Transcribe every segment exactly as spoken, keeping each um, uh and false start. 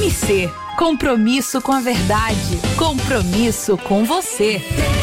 M C, compromisso com a verdade, compromisso com você.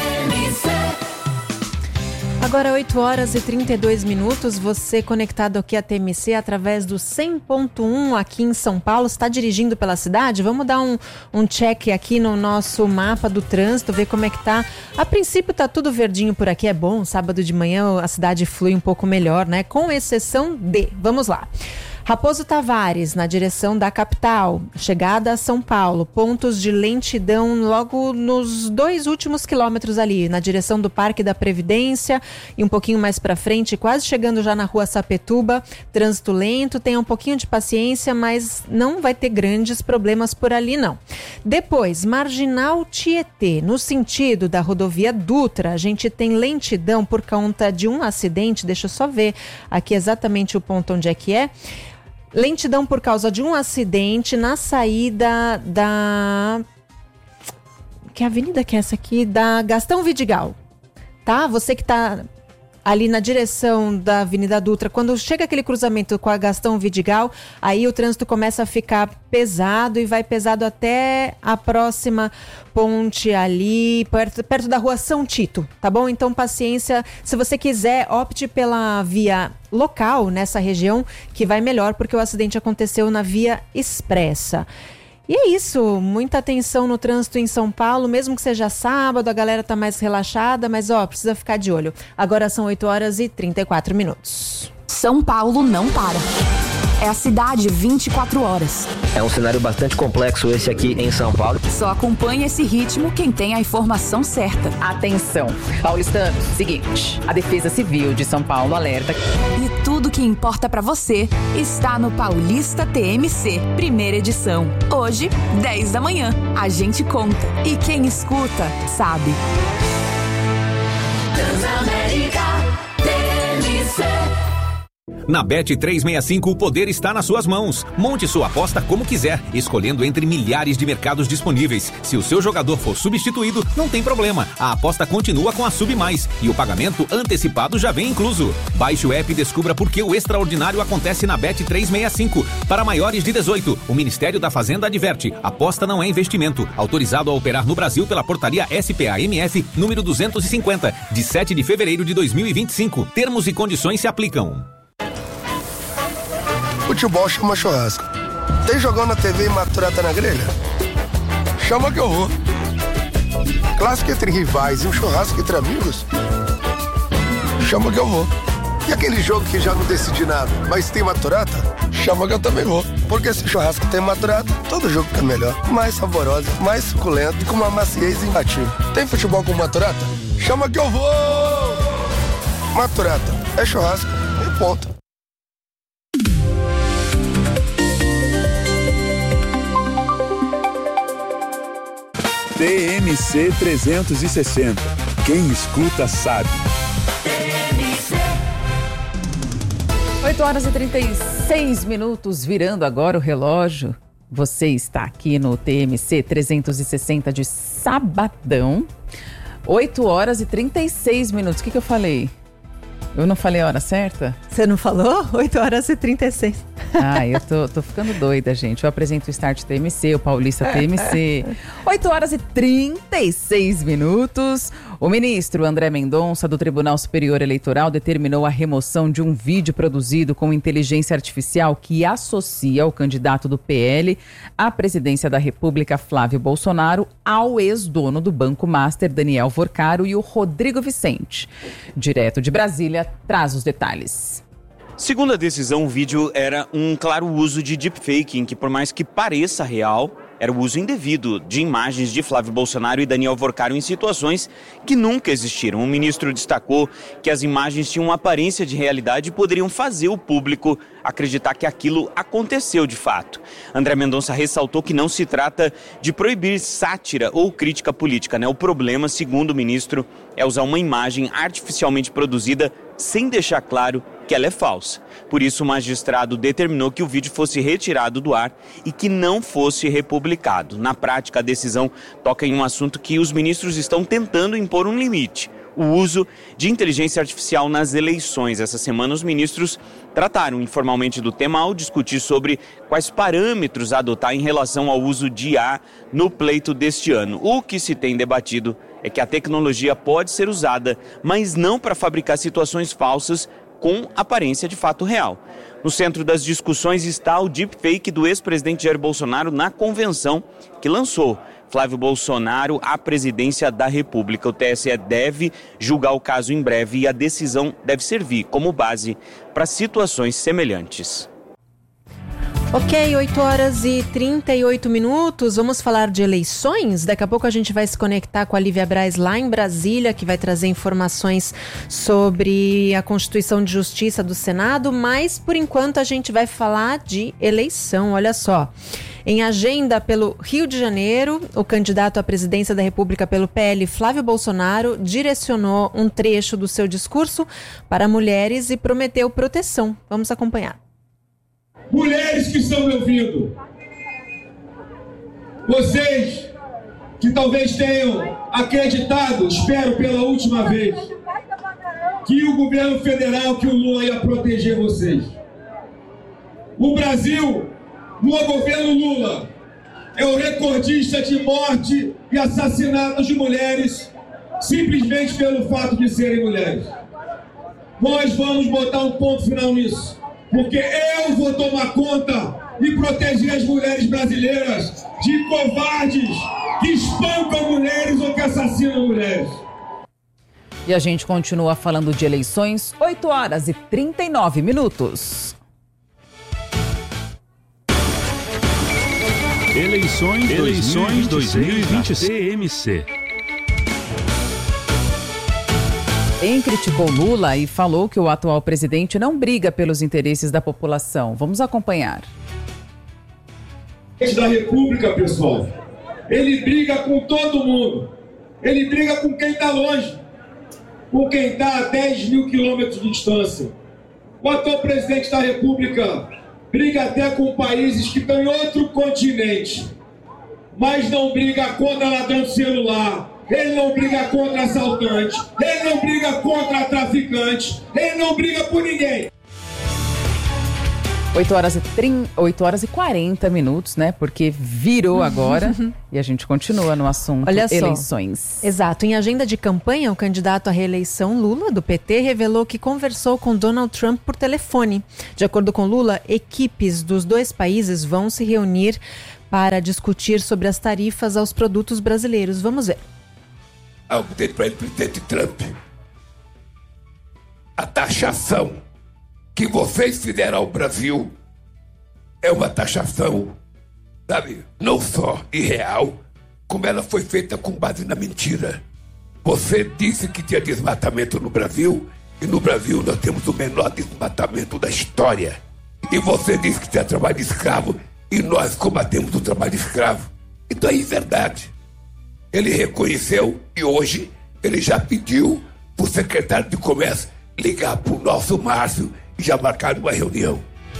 Agora oito horas e trinta e dois minutos, você conectado aqui à T M C através do cem ponto um aqui em São Paulo, está dirigindo pela cidade? Vamos dar um, um check aqui no nosso mapa do trânsito, ver como é que tá. A princípio tá tudo verdinho por aqui, é bom, sábado de manhã a cidade flui um pouco melhor, né? Com exceção de, vamos lá. Raposo Tavares, na direção da capital, chegada a São Paulo, pontos de lentidão logo nos dois últimos quilômetros ali, na direção do Parque da Previdência e um pouquinho mais para frente, quase chegando já na rua Sapetuba, trânsito lento, tenha um pouquinho de paciência, mas não vai ter grandes problemas por ali não. Depois, Marginal Tietê, no sentido da rodovia Dutra, a gente tem lentidão por conta de um acidente, deixa eu só ver aqui exatamente o ponto onde é que é. Lentidão por causa de um acidente na saída da... Que avenida que é essa aqui? Da Gastão Vidigal, tá? Você que tá ali na direção da Avenida Dutra, quando chega aquele cruzamento com a Gastão Vidigal, aí o trânsito começa a ficar pesado e vai pesado até a próxima ponte ali, perto, perto da rua São Tito, tá bom? Então paciência, se você quiser, opte pela via local nessa região, que vai melhor, porque o acidente aconteceu na via expressa. E é isso, muita atenção no trânsito em São Paulo, mesmo que seja sábado, a galera tá mais relaxada, mas ó, precisa ficar de olho. Agora são oito horas e trinta e quatro minutos. São Paulo não para. É a cidade vinte e quatro horas. É um cenário bastante complexo esse aqui em São Paulo. Só acompanha esse ritmo quem tem a informação certa. Atenção, paulistanos, seguinte, a Defesa Civil de São Paulo alerta. E tudo que importa pra você está no Paulista T M C, primeira edição. Hoje, dez da manhã. A gente conta e quem escuta, sabe. Transamérica T M C. Na Bet trezentos e sessenta e cinco, o poder está nas suas mãos. Monte sua aposta como quiser, escolhendo entre milhares de mercados disponíveis. Se o seu jogador for substituído, não tem problema. A aposta continua com a Sub Mais e o pagamento antecipado já vem incluso. Baixe o app e descubra por que o extraordinário acontece na Bet trezentos e sessenta e cinco. Para maiores de dezoito, o Ministério da Fazenda adverte: aposta não é investimento. Autorizado a operar no Brasil pela portaria S P A M F número duzentos e cinquenta, de sete de fevereiro de dois mil e vinte e cinco. Termos e condições se aplicam. Futebol chama churrasco. Tem jogão na T V e maturata na grelha? Chama que eu vou. Clássico entre rivais e um churrasco entre amigos? Chama que eu vou. E aquele jogo que já não decidi nada, mas tem maturata? Chama que eu também vou. Porque se churrasco tem maturata, todo jogo fica melhor. Mais saboroso, mais suculento e com uma maciez imbatível. Tem futebol com maturata? Chama que eu vou! Maturata é churrasco e ponto. T M C trezentos e sessenta. Quem escuta sabe. oito horas e trinta e seis minutos, virando agora o relógio. Você está aqui no T M C trezentos e sessenta de sabadão. oito horas e trinta e seis minutos. O que, que eu falei? Eu não falei a hora certa? Você não falou? oito horas e trinta e seis. Ah, eu tô, tô ficando doida, gente. Eu apresento o Start T M C, o Paulista T M C. oito horas e trinta e seis minutos. O ministro André Mendonça, do Tribunal Superior Eleitoral, determinou a remoção de um vídeo produzido com inteligência artificial que associa o candidato do P L à presidência da República, Flávio Bolsonaro, ao ex-dono do Banco Master, Daniel Vorcaro, e o Rodrigo Vicente. Direto de Brasília, traz os detalhes. Segundo a decisão, o vídeo era um claro uso de deepfake, em que, por mais que pareça real, era o uso indevido de imagens de Flávio Bolsonaro e Daniel Vorcaro em situações que nunca existiram. O ministro destacou que as imagens tinham uma aparência de realidade e poderiam fazer o público acreditar que aquilo aconteceu de fato. André Mendonça ressaltou que não se trata de proibir sátira ou crítica política, né? O problema, segundo o ministro, é usar uma imagem artificialmente produzida sem deixar claro que ela é falsa. Por isso, o magistrado determinou que o vídeo fosse retirado do ar e que não fosse republicado. Na prática, a decisão toca em um assunto que os ministros estão tentando impor um limite: o uso de inteligência artificial nas eleições. Essa semana, os ministros trataram informalmente do tema ao discutir sobre quais parâmetros adotar em relação ao uso de I A no pleito deste ano. O que se tem debatido é que a tecnologia pode ser usada, mas não para fabricar situações falsas com aparência de fato real. No centro das discussões está o deepfake do ex-presidente Jair Bolsonaro na convenção que lançou Flávio Bolsonaro à presidência da República. O T S E deve julgar o caso em breve e a decisão deve servir como base para situações semelhantes. Ok, oito horas e trinta e oito minutos, vamos falar de eleições? Daqui a pouco a gente vai se conectar com a Lívia Braz lá em Brasília, que vai trazer informações sobre a Constituição de Justiça do Senado, mas por enquanto a gente vai falar de eleição, olha só. Em agenda pelo Rio de Janeiro, o candidato à presidência da República pelo P L, Flávio Bolsonaro, direcionou um trecho do seu discurso para mulheres e prometeu proteção. Vamos acompanhar. Mulheres que estão me ouvindo, vocês que talvez tenham acreditado, espero pela última vez, que o governo federal, que o Lula ia proteger vocês. O Brasil, no governo Lula, é o recordista de morte e assassinato de mulheres, simplesmente pelo fato de serem mulheres. Nós vamos botar um ponto final nisso. Porque eu vou tomar conta e proteger as mulheres brasileiras de covardes que espancam mulheres ou que assassinam mulheres. E a gente continua falando de eleições, oito horas e trinta e nove minutos. Eleições, Eleições dois mil e vinte e seis. T M C. Em criticou Lula e falou que o atual presidente não briga pelos interesses da população. Vamos acompanhar. O presidente da República, pessoal, ele briga com todo mundo. Ele briga com quem está longe, com quem está a dez mil quilômetros de distância. O atual presidente da República briga até com países que estão em outro continente, mas não briga contra ladrão de celular. Ele não briga contra assaltante, ele não briga contra traficante, ele não briga por ninguém. oito horas e trinta, oito horas e quarenta minutos, né? Porque virou agora e a gente continua no assunto Olha só. Eleições. Exato. Em agenda de campanha, o candidato à reeleição Lula, do P T, revelou que conversou com Donald Trump por telefone. De acordo com Lula, equipes dos dois países vão se reunir para discutir sobre as tarifas aos produtos brasileiros. Vamos ver. Ao presidente Trump, a taxação que vocês fizeram ao Brasil é uma taxação, sabe, não só irreal, como ela foi feita com base na mentira. Você disse que tinha desmatamento no Brasil, e no Brasil nós temos o menor desmatamento da história. E você disse que tinha trabalho escravo, e nós combatemos o trabalho escravo. Então é verdade. Ele reconheceu e hoje ele já pediu para o secretário de Comércio ligar para o nosso Márcio e já marcar uma reunião.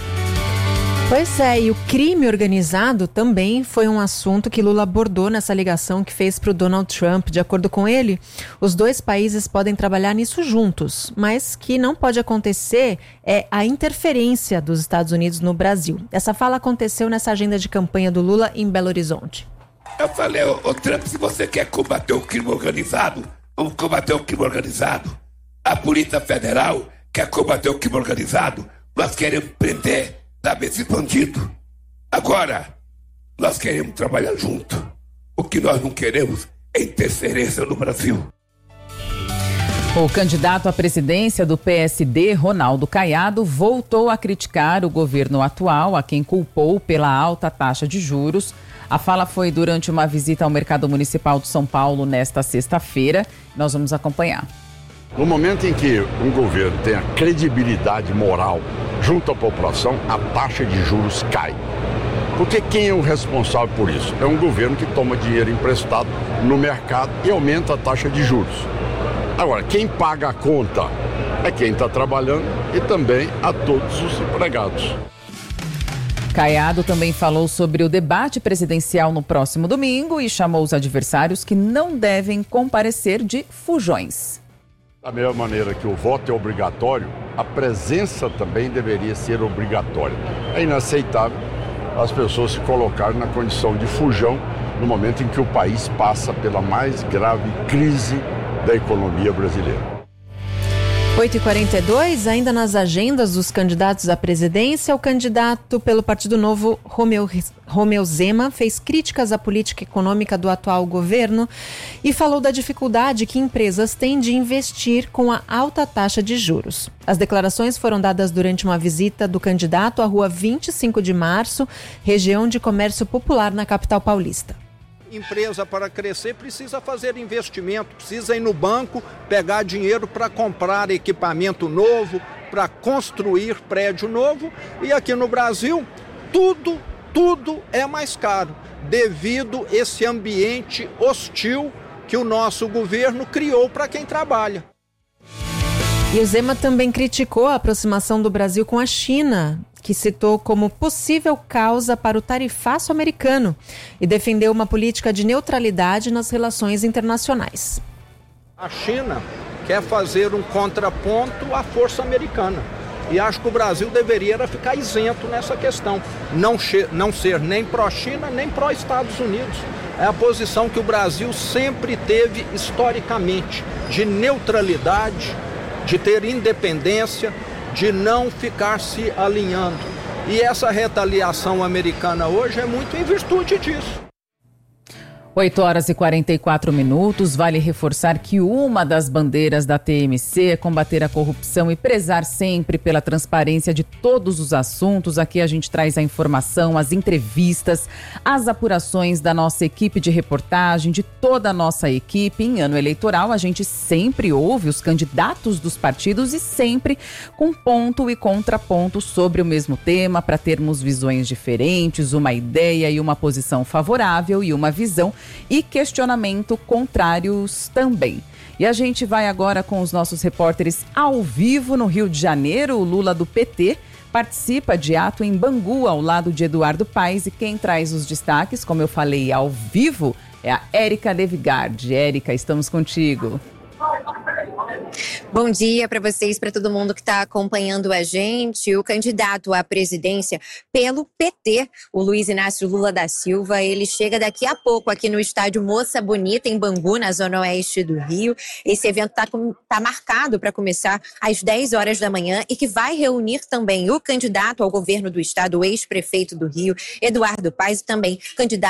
Pois é, e o crime organizado também foi um assunto que Lula abordou nessa ligação que fez para o Donald Trump. De acordo com ele, os dois países podem trabalhar nisso juntos, mas que não pode acontecer é a interferência dos Estados Unidos no Brasil. Essa fala aconteceu nessa agenda de campanha do Lula em Belo Horizonte. Eu falei, ô, ô Trump, se você quer combater o crime organizado, vamos combater o crime organizado. A Polícia Federal quer combater o crime organizado, nós queremos prender, sabe, esse bandido. Agora, nós queremos trabalhar junto. O que nós não queremos é interferência no Brasil. O candidato à presidência do P S D, Ronaldo Caiado, voltou a criticar o governo atual, a quem culpou pela alta taxa de juros. A fala foi durante uma visita ao Mercado Municipal de São Paulo nesta sexta-feira. Nós vamos acompanhar. No momento em que um governo tem a credibilidade moral junto à população, a taxa de juros cai. Porque quem é o responsável por isso? É um governo que toma dinheiro emprestado no mercado e aumenta a taxa de juros. Agora, quem paga a conta é quem está trabalhando e também a todos os empregados. Caiado também falou sobre o debate presidencial no próximo domingo e chamou os adversários que não devem comparecer de fujões. Da mesma maneira que o voto é obrigatório, a presença também deveria ser obrigatória. É inaceitável as pessoas se colocarem na condição de fujão no momento em que o país passa pela mais grave crise da economia brasileira. oito e quarenta e dois, ainda nas agendas dos candidatos à presidência, o candidato pelo Partido Novo, Romeu, Romeu Zema, fez críticas à política econômica do atual governo e falou da dificuldade que empresas têm de investir com a alta taxa de juros. As declarações foram dadas durante uma visita do candidato à Rua vinte e cinco de março, região de comércio popular na capital paulista. Empresa, para crescer, precisa fazer investimento, precisa ir no banco, pegar dinheiro para comprar equipamento novo, para construir prédio novo. E aqui no Brasil, tudo, tudo é mais caro, devido a esse ambiente hostil que o nosso governo criou para quem trabalha. E o Zema também criticou a aproximação do Brasil com a China, que citou como possível causa para o tarifaço americano e defendeu uma política de neutralidade nas relações internacionais. A China quer fazer um contraponto à força americana e acho que o Brasil deveria ficar isento nessa questão, não, não ser nem pró-China nem pró-Estados Unidos. É a posição que o Brasil sempre teve historicamente, de neutralidade, de ter independência, de não ficar se alinhando. E essa retaliação americana hoje é muito em virtude disso. oito horas e quarenta e quatro minutos. Vale reforçar que uma das bandeiras da T M C é combater a corrupção e prezar sempre pela transparência de todos os assuntos. Aqui a gente traz a informação, as entrevistas, as apurações da nossa equipe de reportagem, de toda a nossa equipe. Em ano eleitoral, a gente sempre ouve os candidatos dos partidos e sempre com ponto e contraponto sobre o mesmo tema, para termos visões diferentes, uma ideia e uma posição favorável e uma visão e questionamento contrários também. E a gente vai agora com os nossos repórteres ao vivo no Rio de Janeiro. O Lula do P T participa de ato em Bangu, ao lado de Eduardo Paes, e quem traz os destaques, como eu falei, ao vivo, é a Érica Levigard. Érica, estamos contigo. Bom dia para vocês, para todo mundo que está acompanhando a gente. O candidato à presidência pelo P T, o Luiz Inácio Lula da Silva, ele chega daqui a pouco aqui no estádio Moça Bonita, em Bangu, na zona oeste do Rio. Esse evento está tá marcado para começar às dez horas da manhã e que vai reunir também o candidato ao governo do estado, o ex-prefeito do Rio, Eduardo Paes, e também candidato